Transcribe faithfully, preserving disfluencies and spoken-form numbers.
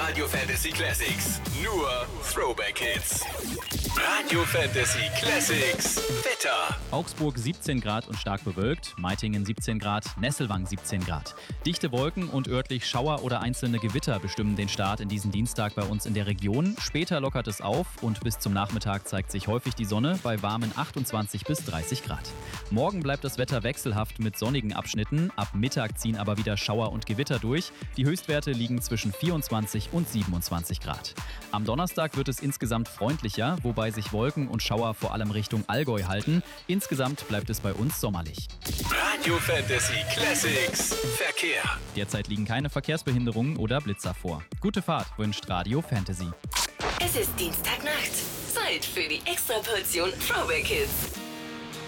Radio Fantasy Classics. Nur Throwback Hits. Radio Fantasy Classics. Wetter. Augsburg siebzehn Grad und stark bewölkt, Meitingen siebzehn Grad, Nesselwang siebzehn Grad. Dichte Wolken und örtlich Schauer oder einzelne Gewitter bestimmen den Start in diesen Dienstag bei uns in der Region. Später lockert es auf und bis zum Nachmittag zeigt sich häufig die Sonne bei warmen achtundzwanzig bis dreißig Grad. Morgen bleibt das Wetter wechselhaft mit sonnigen Abschnitten. Ab Mittag ziehen aber wieder Schauer und Gewitter durch. Die Höchstwerte liegen zwischen vierundzwanzig und siebenundzwanzig Grad. Am Donnerstag wird es insgesamt freundlicher, wobei sich Wolken und Schauer vor allem Richtung Allgäu halten. Insgesamt bleibt es bei uns sommerlich. Radio Fantasy Classics. Verkehr. Derzeit liegen keine Verkehrsbehinderungen oder Blitzer vor. Gute Fahrt wünscht Radio Fantasy. Es ist Dienstagnacht. Zeit für die Extraportion Throwback Hits.